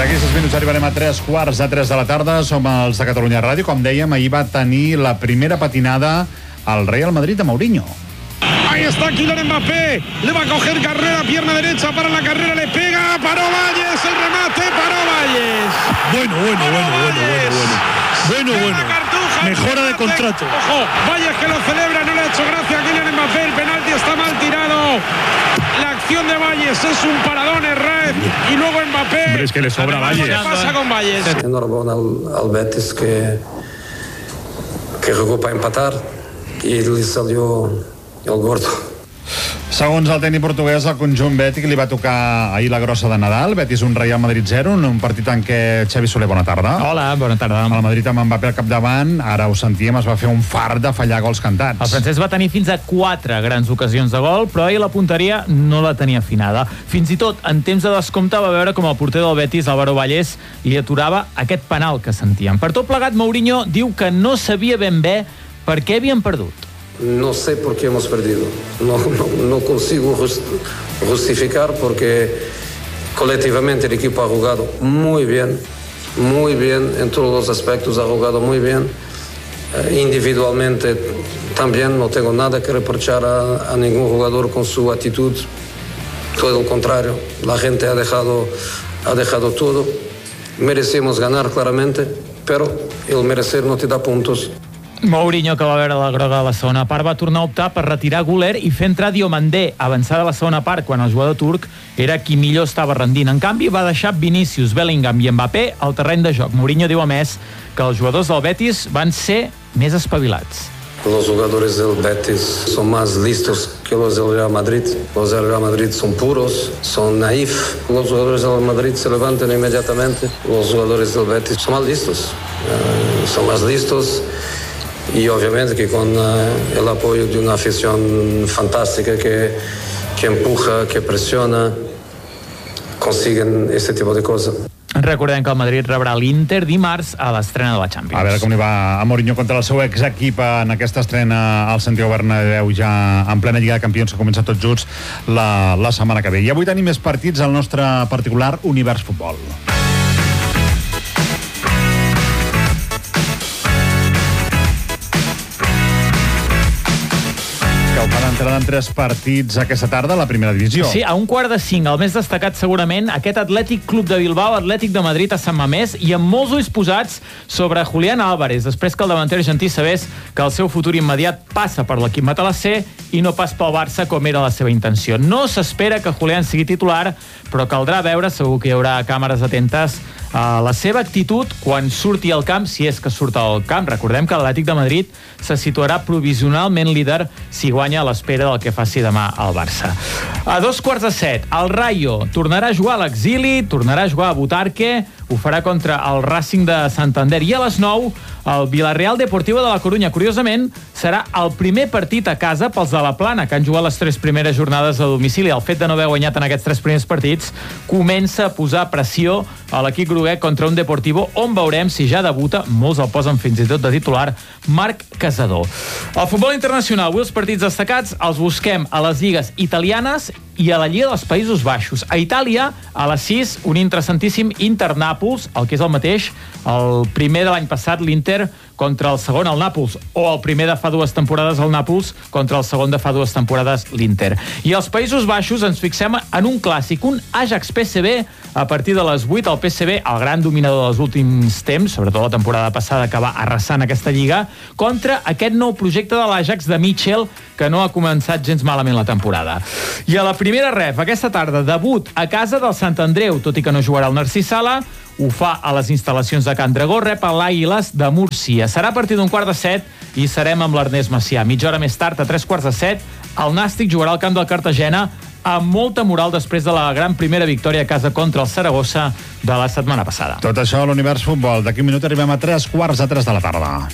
D'aquí 6 minuts arribarem a 3:15 de la tarda. Som els de Catalunya Ràdio. Com dèiem, ahir va tenir la primera patinada al Real Madrid de Mourinho. Ahí está Kylian Mbappé, le va a coger carrera, pierna derecha para la carrera, le pega, paró Valles, el remate, paró Valles. Bueno. Mejora de contrato. Ojo, Valles que lo celebra, no le ha hecho gracia a Kylian Mbappé, el penalti está mal tirado. La acción de Valles es un paradón, Herrera, y luego Mbappé. Hombre, es que le sobra Valles. ¿Qué pasa con Valles? Enhorabuena al Betis que jugó para empatar y le salió el gordo. Segons el tècnic portuguès, el conjunt bètic li va tocar ahir la grossa de Nadal. Betis 1, Real Madrid 0, un partit en què Xavi Soler, bona tarda. Hola, bona tarda. El Madrid amb Mbappé al capdavant, ara ho sentíem, es va fer un fart de fallar gols cantats. El francès va tenir fins a 4 grans ocasions de gol, però ahir la punteria no la tenia afinada. Fins i tot, en temps de descompte, va veure com el porter del Betis, Álvaro Valles, li aturava aquest penal que sentíem. Per tot plegat, Mourinho diu que no sabia ben bé per què havien perdut. No sé por qué hemos perdido. No consigo justificar porque colectivamente el equipo ha jugado muy bien en todos los aspectos, ha jugado muy bien. Individualmente también no tengo nada que reprochar a ningún jugador con su actitud. Todo lo contrario, la gente ha dejado todo. Merecemos ganar claramente, pero el merecer no te da puntos. Mourinho, que va veure la groga a la segona part, va tornar a optar per retirar Güler i fer entrar Diomandé, avançada a la segona part, quan el jugador turc era qui millor estava rendint. En canvi, va deixar Vinícius, Bellingham i Mbappé al terreny de joc. Mourinho diu, a més, que els jugadors del Betis van ser més espavilats. Los jugadores del Betis son más listos que los del Real Madrid. Los del Real Madrid son puros, son naif. Los jugadores del Madrid se levantan inmediatamente. Los jugadores del Betis son más listos. Y obviamente que con el apoyo de una afición fantástica que empuja, que presiona, consiguen este tipo de cosas. Recordem que el Madrid rebrà l'Inter dimarts a l'estrena de la Champions. A veure com li va a Mourinho contra el seu exequip en aquesta estrena al Santiago Bernabéu, ja en plena Lliga de Campions, que comença tots junts la setmana que ve. I avui tenim més partits al nostre particular univers futbol. Entraran 3 partits aquesta tarda a la primera divisió. Sí, a 4:45, el més destacat segurament, aquest Atlètic Club de Bilbao, Atlètic de Madrid a Sant Mamés, i amb molts ulls posats sobre Julián Álvarez, després que el davanter argentí sabés que el seu futur immediat passa per l'equip matalassé i no pas pel Barça, com era la seva intenció. No s'espera que Julián sigui titular, però caldrà veure, segur que hi haurà càmeres atentes a la seva actitud quan surti al camp, si és que surt al camp. Recordem que l'Atlètic de Madrid se situarà provisionalment líder si guanya a l'espera del que faci demà al Barça. A 7:15, el Rayo tornarà a jugar a l'exili, tornarà a jugar a Butarque, ho farà contra el Racing de Santander, i a les 9 el Villarreal Deportivo de la Corunya. Curiosament, serà el primer partit a casa pels de la Plana, que han jugat les 3 primeres jornades a domicili. El fet de no haver guanyat en aquests 3 primers partits comença a posar pressió a l'equip groguenc contra un Deportivo on veurem si ja debuta, molts el posen fins i tot de titular, Marc Casador. Al futbol internacional, avui els partits destacats els busquem a les lligues italianes i a la Lliga dels Països Baixos. A Itàlia, a les 6, un interessantíssim Inter-Nàpols, el que és el mateix, el primer de l'any passat, l'Inter contra el segon, el Nàpols, o el primer de fa 2 temporades, el Nàpols, contra el segon de fa 2 temporades, l'Inter. I als Països Baixos ens fixem en un clàssic, un Ajax-PSV, a partir de les 8, el PSV, el gran dominador dels últims temps, sobretot la temporada passada, que va arrasant aquesta lliga, contra aquest nou projecte de l'Ajax de Mitchell, que no ha començat gens malament la temporada. I a la primera ref, aquesta tarda, debut a casa del Sant Andreu, tot i que no jugarà el Narcís Sala, ho fa a les instal·lacions de Can Dragó, rep a l'Àguiles de Múrcia. Serà a partir d'un 6:15 i serem amb l'Ernest Macià. Mitja hora més tard, a 3:15, el Nàstic jugarà al camp del Cartagena amb molta moral després de la gran primera victòria a casa contra el Saragossa de la setmana passada. Tot això a l'univers futbol. D'aquí un minut arribem a 3:15 de la tarda.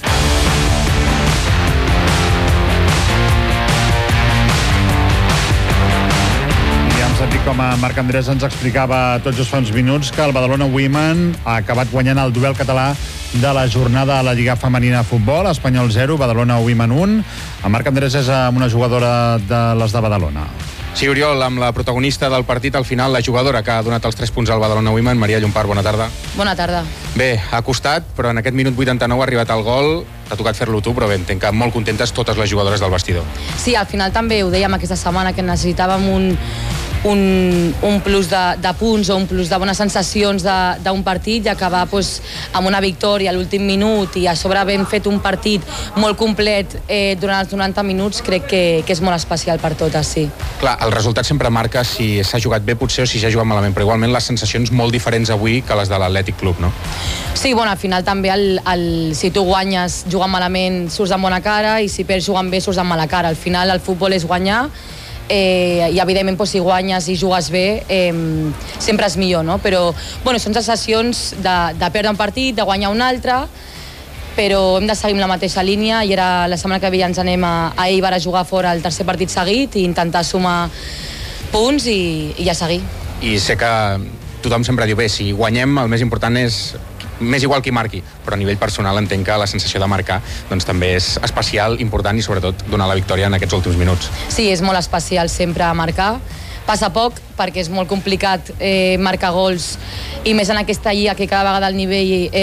Sentit com a Marc Andrés ens explicava tots just fa uns minuts que el Badalona Women ha acabat guanyant el duel català de la jornada a la Lliga Femenina de Futbol, Espanyol 0, Badalona Women 1. El Marc Andrés és una jugadora de les de Badalona. Sí, Oriol, amb la protagonista del partit, al final, la jugadora que ha donat els 3 punts al Badalona Women, Maria Llompart, bona tarda. Bona tarda. Bé, ha costat, però en aquest minut 89 ha arribat el gol, t'ha tocat fer-lo tu, però bé, entenc que molt contentes totes les jugadores del vestidor. Sí, al final també ho dèiem aquesta setmana, que necessitàvem un plus de punts o un plus de bones sensacions d'un partit i acabar amb una victòria a l'últim minut i a sobre havent fet un partit molt complet durant els 90 minuts, crec que és molt especial per totes, sí. Clar, el resultat sempre marca si s'ha jugat bé potser o si s'ha jugat malament, però igualment les sensacions molt diferents avui que les de l'Atlètic Club, no? Sí, bueno, al final també si tu guanyes jugant malament surts amb bona cara i si perds jugant bé surts amb mala cara. Al final el futbol és guanyar i evidentment si guanyes i jugues bé sempre és millor, no? Però bueno, són sensacions de perdre un partit, de guanyar un altre, però hem de seguir amb la mateixa línia i era la setmana que ve ja ens anem a Eibar a jugar fora el tercer partit seguit i intentar sumar punts i ja seguir. I sé que tothom sempre diu, bé, si guanyem el més important és més igual qui marqui, però a nivell personal entenc que la sensació de marcar doncs, també és especial, important i sobretot donar la victòria en aquests últims minuts. Sí, és molt especial sempre marcar. Passa poc perquè és molt complicat marcar gols i més en aquesta lliga que cada vegada el nivell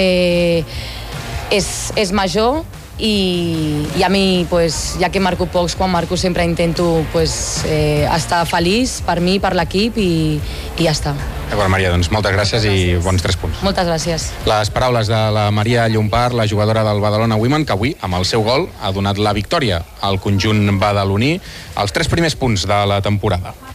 és major i a mi, ja que marco pocs, quan marco sempre intento estar feliç per mi, per l'equip i ja està. D'acord, Maria, doncs moltes gràcies i bons 3 punts. Moltes gràcies. Les paraules de la Maria Llompart, la jugadora del Badalona Women, que avui, amb el seu gol, ha donat la victòria al conjunt badaloní, els 3 primers punts de la temporada.